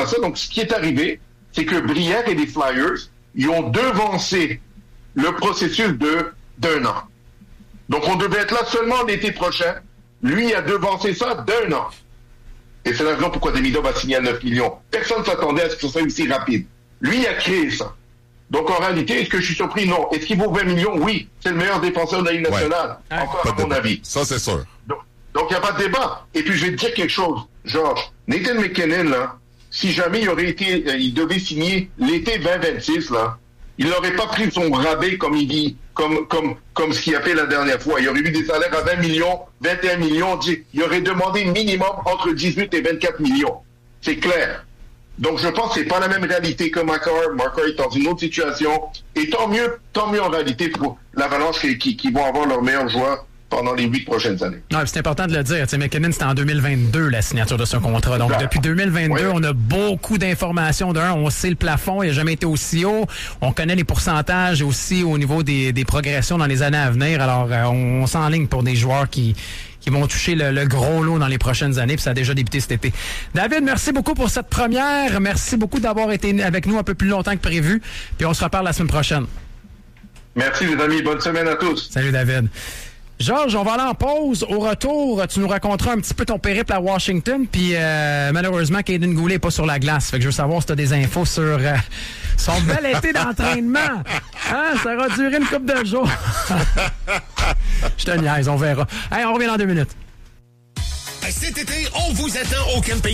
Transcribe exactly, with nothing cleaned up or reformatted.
exactement ça. Donc, ce qui est arrivé, c'est que Brière et les Flyers, ils ont devancé le processus de d'un an. Donc, on devait être là seulement l'été prochain. Lui a devancé ça d'un an. Et c'est la raison pourquoi Demidov a signé à neuf millions. Personne ne s'attendait à ce que ce soit aussi rapide. Lui, il a créé ça. Donc, en réalité, est-ce que je suis surpris? Non. Est-ce qu'il vaut vingt millions? Oui. C'est le meilleur défenseur de la Ligue nationale. Ouais. Encore pas à mon avis. Ça, c'est sûr. Donc, donc, il n'y a pas de débat. Et puis, je vais te dire quelque chose, Georges. Nathan McKinnon, là, si jamais il aurait été, euh, il devait signer l'été vingt vingt-six, là, il n'aurait pas pris son rabais, comme il dit, comme, comme, comme ce qu'il a fait la dernière fois. Il aurait eu des salaires à vingt millions, vingt et un millions. Il aurait demandé minimum entre dix-huit et vingt-quatre millions. C'est clair. Donc, je pense que c'est pas la même réalité que Makar. Makar est dans une autre situation. Et tant mieux, tant mieux en réalité pour l'Avalanche qui, qui, qui vont avoir leurs meilleurs joueurs pendant les huit prochaines années. Ouais, c'est important de le dire. T'sais, McKinnon, c'était en deux mille vingt-deux, la signature de ce contrat. Donc, voilà. Depuis deux mille vingt-deux, oui. On a beaucoup d'informations. D'un, on sait le plafond, il n'a jamais été aussi haut. On connaît les pourcentages aussi au niveau des, des progressions dans les années à venir. Alors, euh, on, on s'enligne pour des joueurs qui... qui vont toucher le, le gros lot dans les prochaines années, puis ça a déjà débuté cet été. David, merci beaucoup pour cette première. Merci beaucoup d'avoir été avec nous un peu plus longtemps que prévu, puis on se reparle la semaine prochaine. Merci les amis, bonne semaine à tous. Salut David. Georges, on va aller en pause. Au retour, tu nous raconteras un petit peu ton périple à Washington, puis euh, malheureusement, Caden Goulet n'est pas sur la glace. Fait que je veux savoir si tu as des infos sur euh, son bel été d'entraînement. Hein? Ça va durer une couple de jours. Je te niaise, on verra. Hey, on revient dans deux minutes. Cet été, on vous attend au camping